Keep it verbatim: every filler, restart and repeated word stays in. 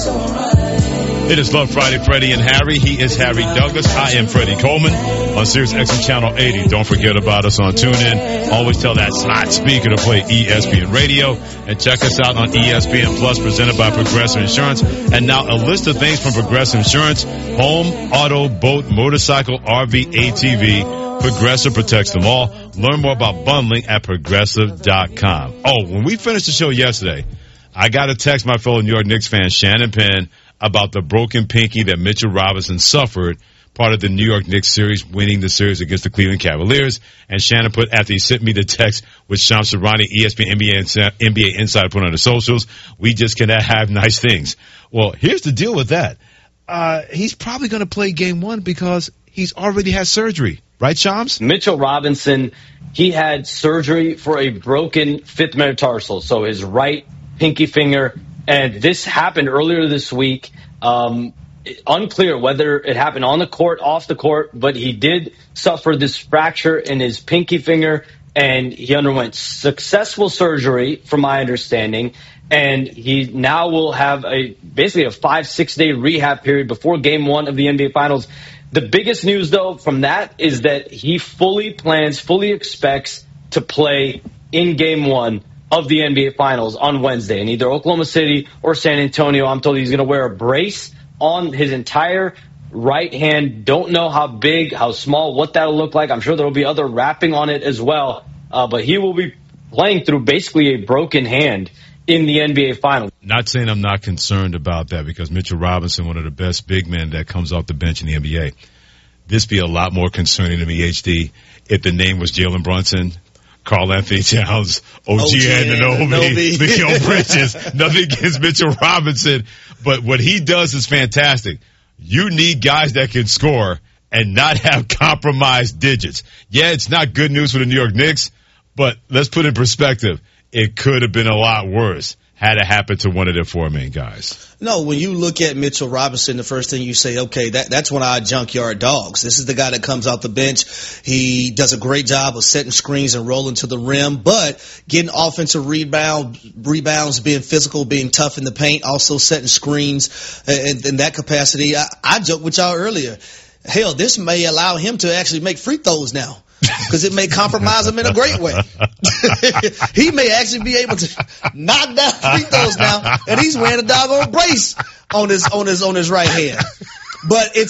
It is Love Friday, Freddie and Harry. He is Harry Douglas. I am Freddie Coleman on Sirius X M Channel eighty. Don't forget about us on TuneIn. Always tell that smart speaker to play E S P N Radio. And check us out on E S P N Plus, presented by Progressive Insurance. And now a list of things from Progressive Insurance: home, auto, boat, motorcycle, R V, A T V. Progressive protects them all. Learn more about bundling at progressive dot com. Oh, when we finished the show yesterday, I got a text my fellow New York Knicks fan, Shannon Penn, about the broken pinky that Mitchell Robinson suffered, part of the New York Knicks series, winning the series against the Cleveland Cavaliers. And Shannon put, after he sent me the text with Shams Charania, E S P N N B A, N B A Insider, put on the socials, we just cannot have nice things. Well, here's the deal with that. Uh, he's probably going to play game one because he's already had surgery. Right, Shams? Mitchell Robinson, he had surgery for a broken fifth metatarsal, so his right pinky finger. And this happened earlier this week. Um, unclear whether it happened on the court, off the court, but he did suffer this fracture in his pinky finger, and he underwent successful surgery, from my understanding. And he now will have a basically a five, six-day rehab period before game one of the N B A Finals. The biggest news, though, from that is that he fully plans, fully expects to play in game one of the N B A Finals on Wednesday in either Oklahoma City or San Antonio. I'm told he's going to wear a brace on his entire right hand. Don't know how big, how small, what that'll look like. I'm sure there will be other wrapping on it as well. Uh, but he will be playing through basically a broken hand in the N B A Finals. Not saying I'm not concerned about that, because Mitchell Robinson, one of the best big men that comes off the bench in the N B A. This be a lot more concerning to me, H D, if the name was Jalen Brunson, Karl Anthony Towns, O G Anunoby, Mikal Bridges. Nothing against Mitchell Robinson, but what he does is fantastic. You need guys that can score and not have compromised digits. Yeah, it's not good news for the New York Knicks, but let's put it in perspective. It could have been a lot worse had it happened to one of their four main guys. No, when you look at Mitchell Robinson, the first thing you say, okay, that, that's one of our junkyard dogs. This is the guy that comes off the bench. He does a great job of setting screens and rolling to the rim, but getting offensive rebound, rebounds, being physical, being tough in the paint, also setting screens in, in that capacity. I, I joked with y'all earlier. Hell, this may allow him to actually make free throws now, because it may compromise him in a great way. He may actually be able to knock down free throws now, and he's wearing a doggone brace on his on his on his right hand. But it's